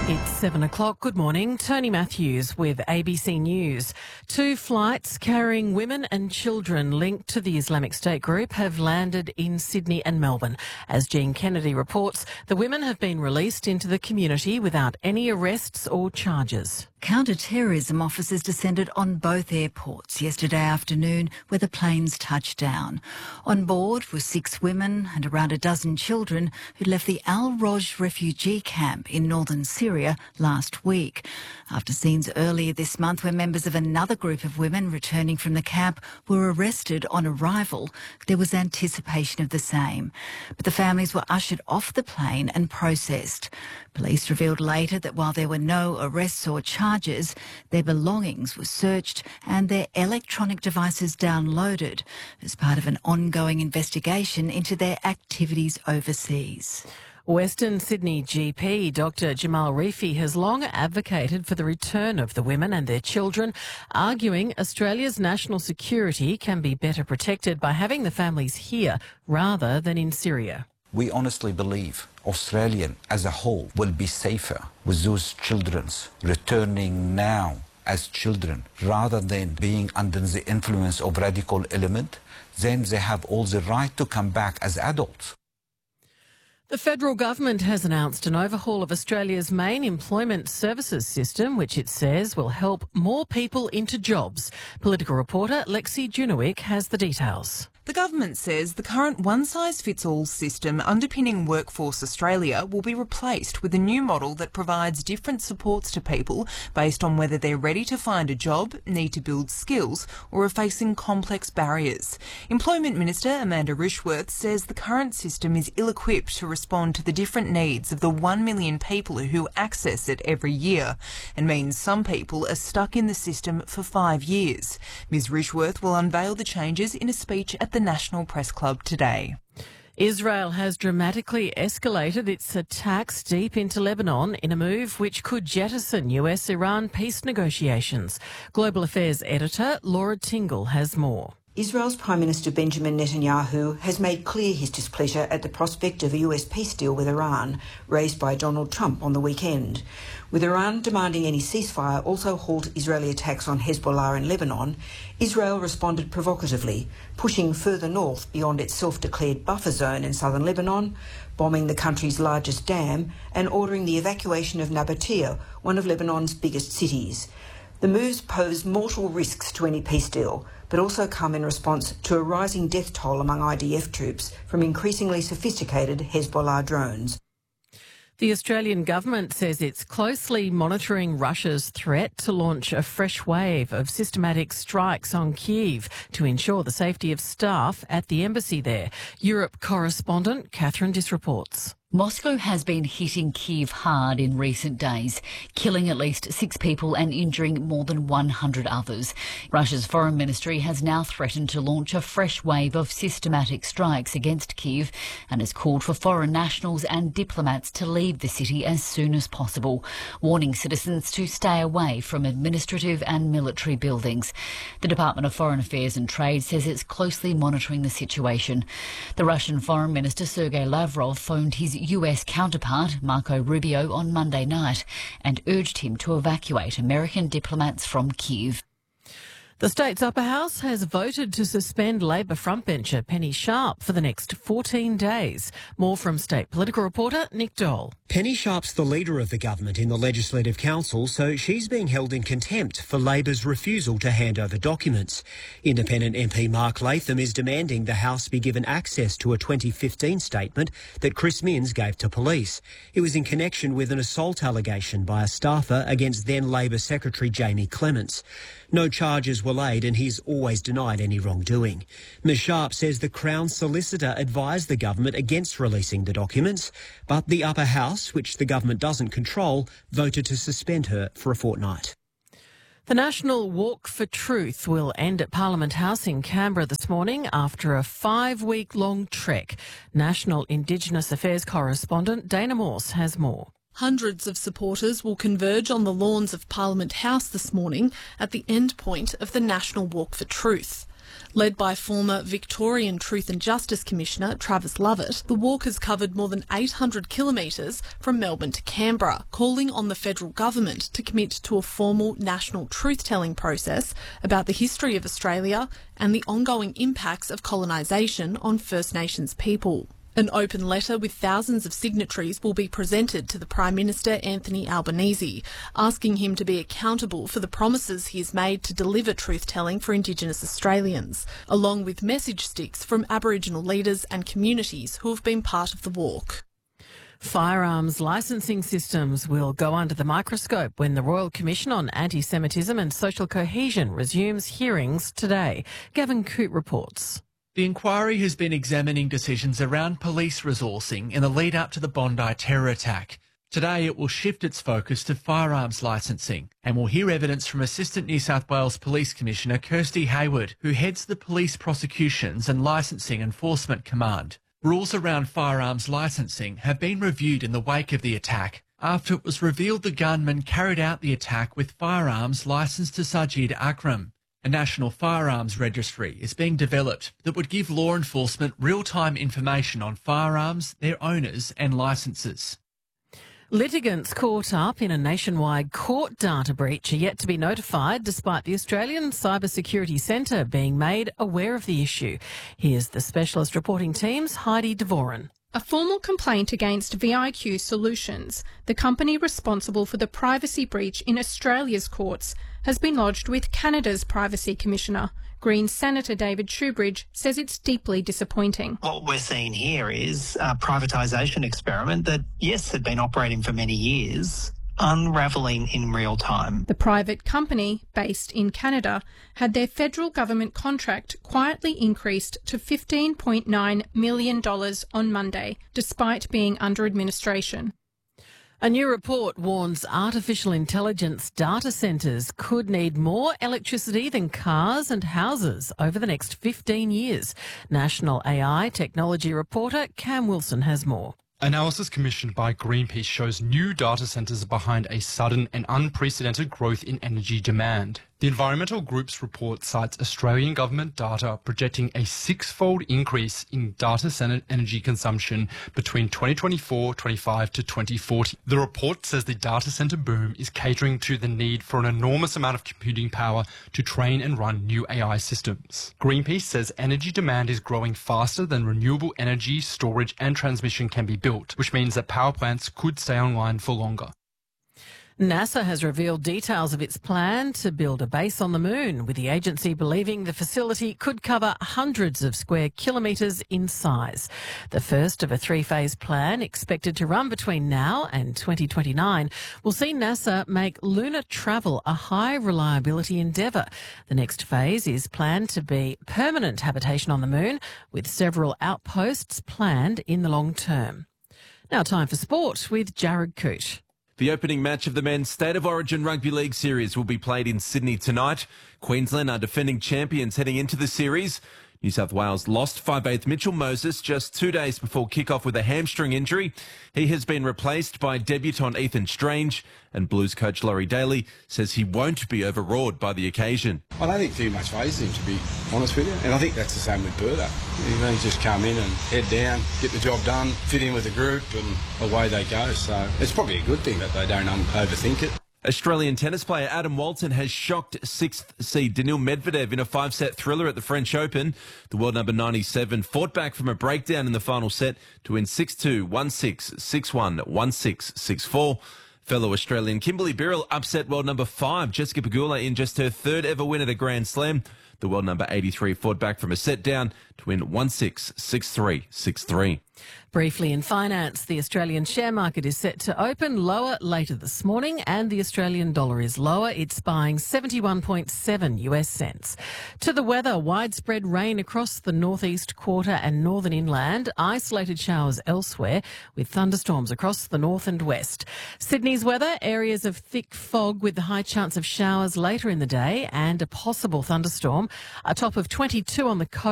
It's 7 o'clock. Good morning. Tony Matthews with ABC News. 2 flights carrying women and children linked to the Islamic State group have landed in Sydney and Melbourne. As Jean Kennedy reports, the women have been released into the community without any arrests or charges. Counter-terrorism officers descended on both airports yesterday afternoon where the planes touched down. On board were 6 women and around a dozen children who left the Al-Roj refugee camp in northern Syria last week. After scenes earlier this month where members of another group of women returning from the camp were arrested on arrival, there was anticipation of the same. But the families were ushered off the plane and processed. Police revealed later that while there were no arrests or charges, their belongings were searched and their electronic devices downloaded as part of an ongoing investigation into their activities overseas. Western Sydney GP Dr Jamal Rifi has long advocated for the return of the women and their children, arguing Australia's national security can be better protected by having the families here rather than in Syria. We honestly believe Australia as a whole will be safer with those children returning now as children rather than being under the influence of radical element. Then they have all the right to come back as adults. The federal government has announced an overhaul of Australia's main employment services system, which it says will help more people into jobs. Political reporter Lexi Junowick has the details. The government says the current one-size-fits-all system underpinning Workforce Australia will be replaced with a new model that provides different supports to people based on whether they're ready to find a job, need to build skills, or are facing complex barriers. Employment Minister Amanda Rishworth says the current system is ill-equipped to respond to the different needs of the 1 million people who access it every year, and means some people are stuck in the system for 5 years. Ms Rishworth will unveil the changes in a speech at the National Press Club today. Israel has dramatically escalated its attacks deep into Lebanon in a move which could jettison US-Iran peace negotiations. Global Affairs editor Laura Tingle has more. Israel's Prime Minister Benjamin Netanyahu has made clear his displeasure at the prospect of a US peace deal with Iran, raised by Donald Trump on the weekend. With Iran demanding any ceasefire also halt Israeli attacks on Hezbollah in Lebanon, Israel responded provocatively, pushing further north beyond its self-declared buffer zone in southern Lebanon, bombing the country's largest dam and ordering the evacuation of Nabatea, one of Lebanon's biggest cities. The moves pose mortal risks to any peace deal, but also come in response to a rising death toll among IDF troops from increasingly sophisticated Hezbollah drones. The Australian government says it's closely monitoring Russia's threat to launch a fresh wave of systematic strikes on Kyiv to ensure the safety of staff at the embassy there. Europe correspondent Catherine Diss reports. Moscow has been hitting Kyiv hard in recent days, killing at least 6 people and injuring more than 100 others. Russia's foreign ministry has now threatened to launch a fresh wave of systematic strikes against Kyiv and has called for foreign nationals and diplomats to leave the city as soon as possible, warning citizens to stay away from administrative and military buildings. The Department of Foreign Affairs and Trade says it's closely monitoring the situation. The Russian Foreign Minister Sergei Lavrov phoned his US counterpart, Marco Rubio, on Monday night and urged him to evacuate American diplomats from Kyiv. The state's upper house has voted to suspend Labor frontbencher Penny Sharp for the next 14 days. More from state political reporter Nick Dole. Penny Sharp's the leader of the government in the Legislative Council, so she's being held in contempt for Labor's refusal to hand over documents. Independent MP Mark Latham is demanding the House be given access to a 2015 statement that Chris Minns gave to police. It was in connection with an assault allegation by a staffer against then Labor Secretary Jamie Clements. No charges were laid and he's always denied any wrongdoing. Ms Sharp says the Crown solicitor advised the government against releasing the documents, but the upper house, which the government doesn't control, voted to suspend her for a fortnight. The National Walk for Truth will end at Parliament House in Canberra this morning after a 5-week-long trek. National Indigenous Affairs correspondent Dana Morse has more. Hundreds of supporters will converge on the lawns of Parliament House this morning at the end point of the National Walk for Truth. Led by former Victorian Truth and Justice Commissioner Travis Lovett, the walk has covered more than 800 kilometres from Melbourne to Canberra, calling on the federal government to commit to a formal national truth-telling process about the history of Australia and the ongoing impacts of colonisation on First Nations people. An open letter with thousands of signatories will be presented to the Prime Minister Anthony Albanese, asking him to be accountable for the promises he has made to deliver truth-telling for Indigenous Australians, along with message sticks from Aboriginal leaders and communities who have been part of the walk. Firearms licensing systems will go under the microscope when the Royal Commission on Anti-Semitism and Social Cohesion resumes hearings today. Gavin Coote reports. The inquiry has been examining decisions around police resourcing in the lead up to the Bondi terror attack. Today it will shift its focus to firearms licensing and will hear evidence from Assistant New South Wales Police Commissioner Kirsty Hayward, who heads the Police Prosecutions and Licensing Enforcement Command. Rules around firearms licensing have been reviewed in the wake of the attack after it was revealed the gunman carried out the attack with firearms licensed to Sajid Akram. A national firearms registry is being developed that would give law enforcement real-time information on firearms, their owners and licences. Litigants caught up in a nationwide court data breach are yet to be notified, despite the Australian Cybersecurity Centre being made aware of the issue. Here's the specialist reporting team's Heidi Dvorin. A formal complaint against VIQ Solutions, the company responsible for the privacy breach in Australia's courts, has been lodged with Canada's Privacy Commissioner. Greens Senator David Shoebridge says it's deeply disappointing. What we're seeing here is a privatisation experiment that, yes, had been operating for many years, unravelling in real time. The private company, based in Canada, had their federal government contract quietly increased to $15.9 million on Monday, despite being under administration. A new report warns artificial intelligence data centres could need more electricity than cars and houses over the next 15 years. National AI technology reporter Cam Wilson has more. Analysis commissioned by Greenpeace shows new data centres are behind a sudden and unprecedented growth in energy demand. The environmental group's report cites Australian government data projecting a six-fold increase in data centre energy consumption between 2024-25 to 2040. The report says the data centre boom is catering to the need for an enormous amount of computing power to train and run new AI systems. Greenpeace says energy demand is growing faster than renewable energy, storage and transmission can be built, which means that power plants could stay online for longer. NASA has revealed details of its plan to build a base on the moon, with the agency believing the facility could cover hundreds of square kilometres in size. The first of a three-phase plan, expected to run between now and 2029, will see NASA make lunar travel a high-reliability endeavour. The next phase is planned to be permanent habitation on the moon, with several outposts planned in the long term. Now time for sport with Jared Coote. The opening match of the Men's State of Origin Rugby League Series will be played in Sydney tonight. Queensland are defending champions heading into the series. New South Wales lost 5/8 Mitchell Moses just 2 days before kick-off with a hamstring injury. He has been replaced by debutant Ethan Strange, and Blues coach Laurie Daly says he won't be overawed by the occasion. I don't think too much phased him, to be honest with you, and I think that's the same with Berta. He just come in and head down, get the job done, fit in with the group, and away they go. So it's probably a good thing that they don't overthink it. Australian tennis player Adam Walton has shocked 6th seed Daniil Medvedev in a 5-set thriller at the French Open. The world number 97 fought back from a breakdown in the final set to win 6-2, 1-6, 6-1, 1-6, 6-4. Fellow Australian Kimberly Birrell upset world number 5 Jessica Pegula in just her third ever win at a Grand Slam. The world number 83 fought back from a set down to win 1-6, 6-3, 6-3. Briefly in finance, the Australian share market is set to open lower later this morning, and the Australian dollar is lower. It's buying 71.7 US cents. To the weather, widespread rain across the northeast quarter and northern inland, isolated showers elsewhere with thunderstorms across the north and west. Sydney's weather, areas of thick fog with the high chance of showers later in the day and a possible thunderstorm. A top of 22 on the coast.